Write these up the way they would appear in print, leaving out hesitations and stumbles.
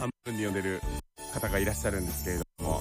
半分に呼んでる方がいらっしゃるんですけれども、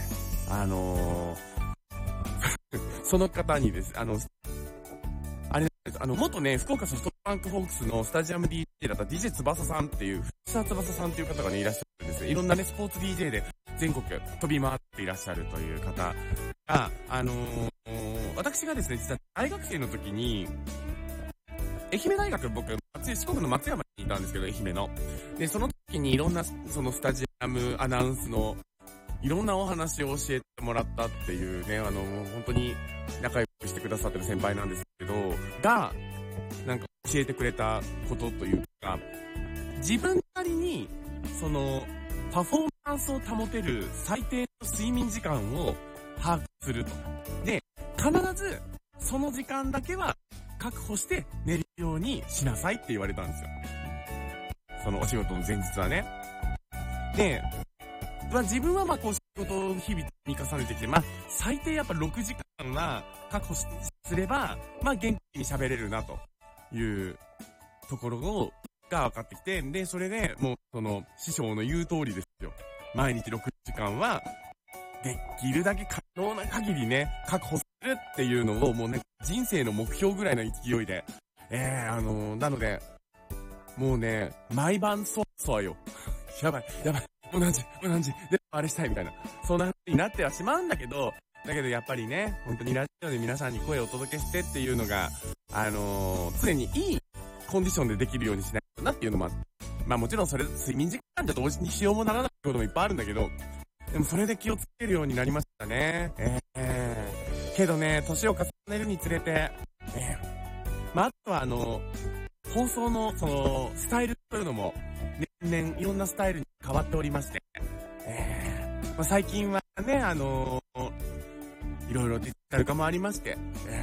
その方にです、あれです、元ね、福岡ソフトバンクホークスのスタジアム DJ だった DJ 翼さんっていう、藤沢翼さんっていう方がね、いらっしゃるんですね。いろんなね、スポーツ DJ で全国飛び回っていらっしゃるという方が、私がですね、実は大学生の時に、愛媛大学、僕、四国の松山にいたんですけど、愛媛の。で、その時にいろんな、そのスタジアムアナウンスの、いろんなお話を教えてもらったっていうね、本当に仲良くしてくださってる先輩なんですけど、が、なんか教えてくれたことというか、自分なりに、パフォーマンスを保てる最低の睡眠時間を把握すると。で、必ず、その時間だけは確保して寝るようにしなさいって言われたんですよ。そのお仕事の前日はね。で、自分はこう仕事を日々に重ねてきて、最低やっぱ6時間は確保すれば、元気に喋れるなというところが分かってきて、で、それでもう師匠の言う通りですよ。毎日6時間は、できるだけ可能な限りね、確保するっていうのをもうね、人生の目標ぐらいの勢いで、なので、もうね、毎晩そうよ。やばい。もう何時、で、あれしたいみたいな。そんな風になってはしまうんだけどやっぱりね、本当にラジオで皆さんに声をお届けしてっていうのが、常にいいコンディションでできるようにしないとなっていうのもあって、もちろんそれ、睡眠時間じゃ同時にしようもならないこともいっぱいあるんだけど、でもそれで気をつけるようになりましたね。けどね、年を重ねるにつれて、あとは放送のスタイルというのも、年々いろんなスタイルに変わっておりまして、最近はね、いろいろデジタル化もありまして、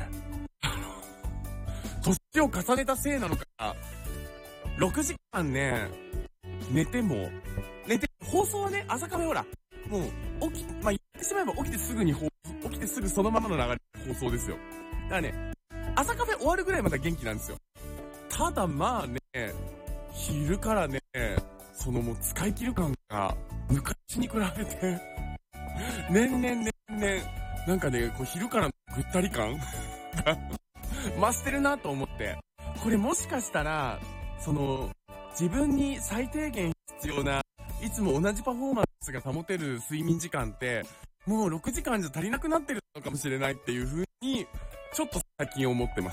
年を重ねたせいなのか、6時間ね、寝て、放送はね、朝カフェほら、もう、言ってしまえば起きてすぐそのままの流れで放送ですよ。だからね、朝カフェ終わるぐらいまだ元気なんですよ。ただ昼からね、もう使い切る感が、昔に比べて、年々、なんかね、昼からのぐったり感が増してるなと思って、これもしかしたら、自分に最低限必要な、いつも同じパフォーマンスが保てる睡眠時間って、もう6時間じゃ足りなくなってるのかもしれないっていう風に、ちょっと最近思ってます。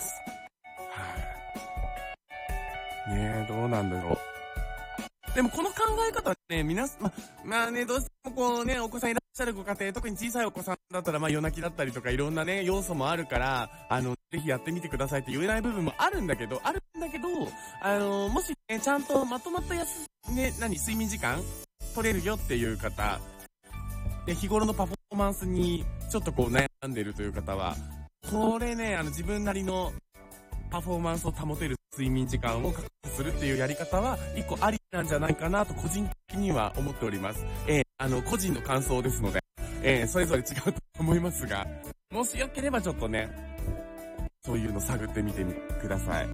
どうなんだろう。でもこの考え方ね、どうしてもお子さんいらっしゃるご家庭、特に小さいお子さんだったら夜泣きだったりとかいろんなね、要素もあるから、ぜひやってみてくださいって言えない部分もあるんだけど、もしね、ちゃんとまとまった睡眠時間取れるよっていう方、で、日頃のパフォーマンスにちょっと悩んでるという方は、これね、自分なりのパフォーマンスを保てる睡眠時間を確保するっていうやり方は一個ありなんじゃないかなと個人的には思っております。個人の感想ですので、それぞれ違うと思いますが、もしよければちょっとね、そういうの探ってみてください。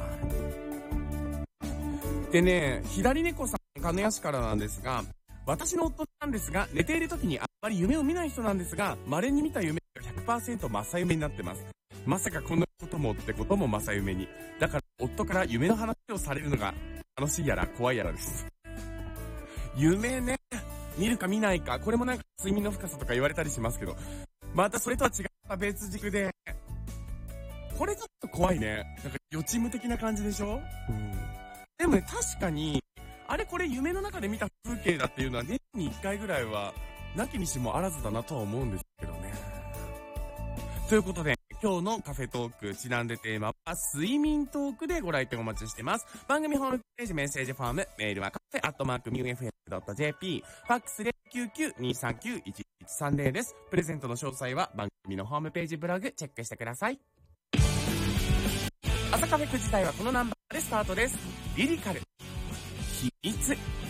でね、左猫さん、金谷市からなんですが、私の夫なんですが、寝ている時にあまり夢を見ない人なんですが、稀に見た夢が 100% 正夢になってます。まさかこんなこともってことも正夢に。だから夫から夢の話をされるのが楽しいやら怖いやらです。夢ね、見るか見ないか、これもなんか睡眠の深さとか言われたりしますけど、またそれとは違った別軸で、これちょっと怖いね。なんか予知夢的な感じでしょ？でもね、確かに、あれこれ夢の中で見た風景だっていうのは年に1回ぐらいは、なきにしもあらずだなとは思うんですけどね。ということで、今日のカフェトークちなんでテーマは睡眠トークでご来店お待ちしてます。番組ホームページメッセージフォーム、メールはカフェ@mufm.jp、ファックス 099-239-1130 です。プレゼントの詳細は番組のホームページブログチェックしてください。朝カフェ9時台はこのナンバーでスタートです。リリカル秘密。